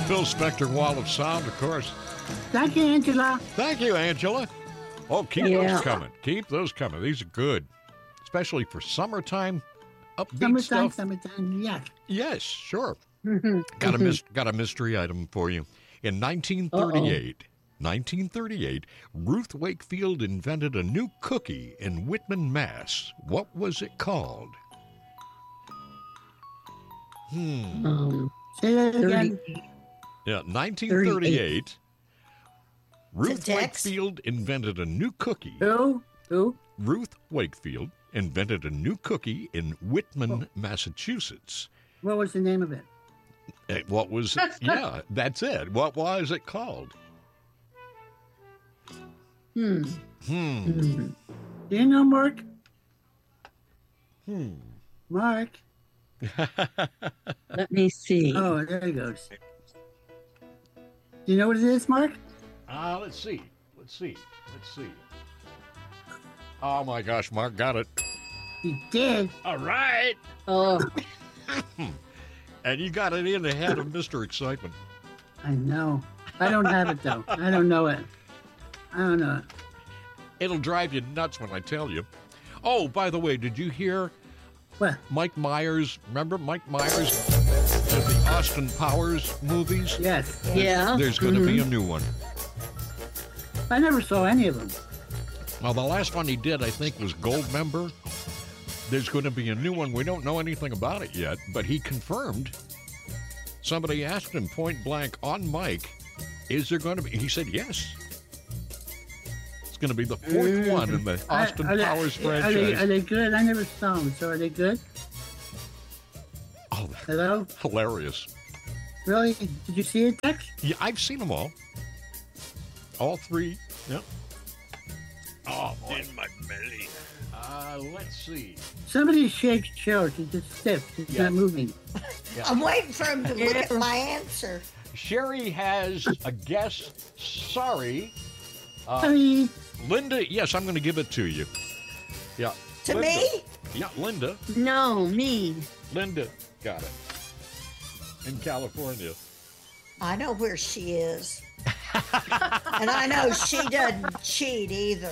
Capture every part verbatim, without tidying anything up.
Phil Spector, Wall of Sound, of course. Thank you, Angela. Thank you, Angela. Oh, keep Yeah. those coming. Keep those coming. These are good, especially for summertime upbeat Summertime, stuff. summertime, yes. Yes, sure. Mhm, Got a mhm. mis- got a mystery item for you. In nineteen thirty-eight, nineteen thirty-eight, Ruth Wakefield invented a new cookie in Whitman, Mass. What was it called? Hmm. Um, say that again. Yeah, nineteen thirty-eight. Ruth Dex? Wakefield invented a new cookie. Who? Who? Ruth Wakefield invented a new cookie in Whitman, Oh. Massachusetts. What was the name of it? Eh, What was it? Yeah, that's it. What was it called? Hmm. Hmm. Hmm. Do you know Mark? Hmm. Mark. Let me see. Oh, there he goes. Do you know what it is, Mark? Ah, let's see. Let's see. Let's see. Oh my gosh, Mark got it. He did. All right. Oh, And you got it in ahead of Mister Excitement. I know. I don't have it though. I don't know it. I don't know it. It'll drive you nuts when I tell you. Oh, by the way, did you hear What? Mike Myers? Remember Mike Myers of the Austin Powers movies? Yes. Yeah. There's going to be a new one. I never saw any of them. Well, the last one he did, I think, was Gold Member. There's going to be a new one. We don't know anything about it yet, but he confirmed. Somebody asked him point blank on mic, is there going to be? He said yes. It's going to be the fourth one in the Austin Are- are they- Powers Are franchise. they, are they good? I never saw them, so are they good? Oh, Hello? hilarious. Really? Did you see it, Dex? Yeah, I've seen them all. All three. Yep. Oh, boy. In my belly. Uh, let's see. Somebody shakes Cheryl. She's just stiff. She's Yeah. not moving. I'm waiting for him to look at my answer. Sherry has a guess. Sorry. Uh, Sorry. Linda, yes, I'm going to give it to you. Yeah. To Linda. me? Yeah, Linda. No, me. Linda got it. In California. I know where she is. And I know she doesn't cheat either.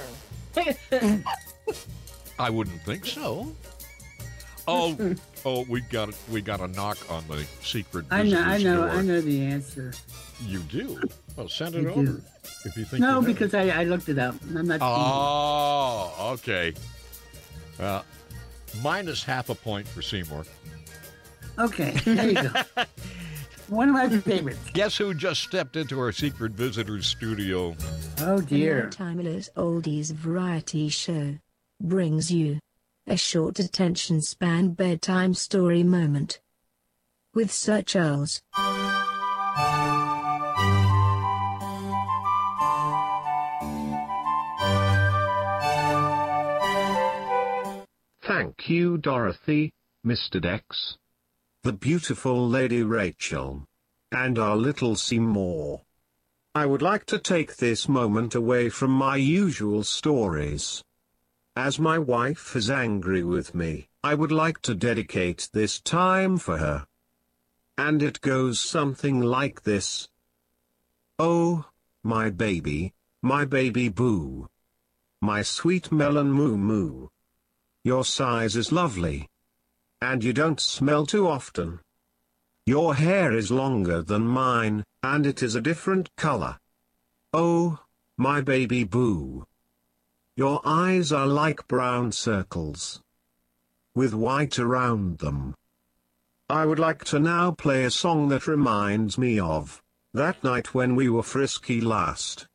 I wouldn't think so. Oh, oh, we got we got a knock on the secret I know. I visitor's know. door. I know the answer. You do. Well, send it You over do. if you think. No, you know. because I, I looked it up. I'm not. Oh, okay. Uh, minus half a point for Seymour. Okay. There you go. One of my favorites. Guess who just stepped into our secret visitor's studio? Oh The dear. timeless oldies variety show brings you a short attention span bedtime story moment with Sir Charles. Thank you, Dorothy, Mister Dex, the beautiful Lady Rachel, and our little Seymour. I would like to take this moment away from my usual stories. As my wife is angry with me, I would like to dedicate this time for her. And it goes something like this. Oh, my baby, my baby boo. My sweet melon moo moo. Your size is lovely. And you don't smell too often. Your hair is longer than mine, and it is a different color. Oh, my baby boo. Your eyes are like brown circles, with white around them. I would like to now play a song that reminds me of that night when we were frisky last.